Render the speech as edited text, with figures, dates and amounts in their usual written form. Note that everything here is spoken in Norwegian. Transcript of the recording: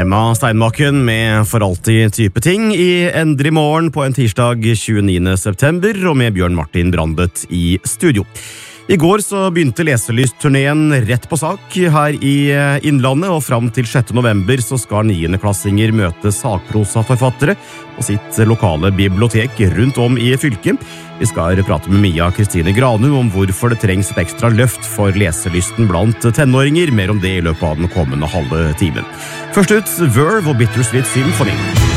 Emma Steinbakken med For alltid type ting i Endre morgen på en tirsdag 29. september, og med Bjørn Martin Brandet i studio. I går så begynte leselystturnéen rett på sak her i Innlandet, og fram til 6. november så skal 9.-klassinger møte sakprosaforfattere på sitt lokale bibliotek rundt om i fylket. Vi skal prate med Mia Kristine Granum om hvorfor det trengs et ekstra løft for leselysten blant tenåringer. Mer om det i løpet av den kommende halve timen. Først ut, Verve og Bittersweet Symphony.